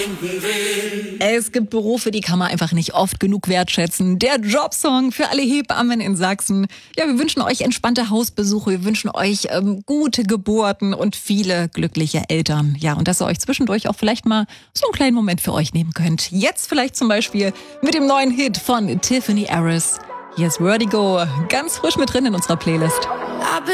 Es gibt Berufe, die kann man einfach nicht oft genug wertschätzen. Der Jobsong für alle Hebammen in Sachsen. Ja, wir wünschen euch entspannte Hausbesuche, wir wünschen euch gute Geburten und viele glückliche Eltern. Ja, und dass ihr euch zwischendurch auch vielleicht mal so einen kleinen Moment für euch nehmen könnt. Jetzt vielleicht zum Beispiel mit dem neuen Hit von Tiffany Harris. Hier ist Vertigo, ganz frisch mit drin in unserer Playlist.